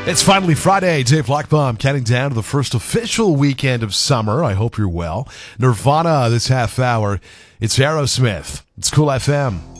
It's finally Friday. Dave Lockbaum counting down to the first official weekend of summer. I hope you're well. Nirvana this half hour. It's Aerosmith. It's Cool FM.